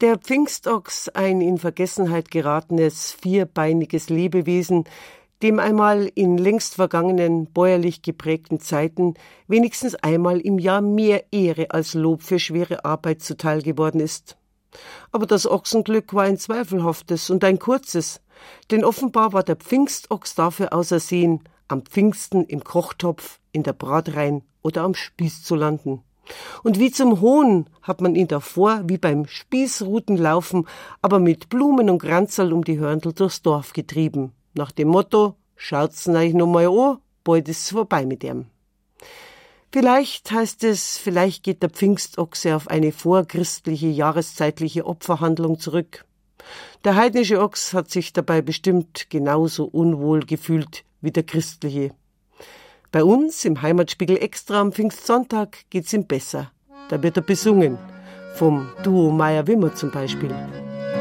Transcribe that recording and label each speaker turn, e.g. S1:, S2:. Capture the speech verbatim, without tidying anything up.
S1: Der Pfingstochs, ein in Vergessenheit geratenes, vierbeiniges Lebewesen, dem einmal in längst vergangenen, bäuerlich geprägten Zeiten wenigstens einmal im Jahr mehr Ehre als Lob für schwere Arbeit zuteil geworden ist. Aber das Ochsenglück war ein zweifelhaftes und ein kurzes, denn offenbar war der Pfingstochs dafür ausersehen, am Pfingsten im Kochtopf, in der Bratrein oder am Spieß zu landen. Und wie zum Hohn hat man ihn davor, wie beim Spießrutenlaufen, aber mit Blumen und Kranzerl um die Hörndl durchs Dorf getrieben. Nach dem Motto, schaut's euch noch mal an, bald ist's vorbei mit ihm. Vielleicht heißt es, vielleicht geht der Pfingstochse auf eine vorchristliche, jahreszeitliche Opferhandlung zurück. Der heidnische Ochs hat sich dabei bestimmt genauso unwohl gefühlt wie der christliche. Bei uns im Heimatspiegel Extra am Pfingstsonntag geht's ihm besser. Da wird er besungen. Vom Duo Meier-Wimmer zum Beispiel.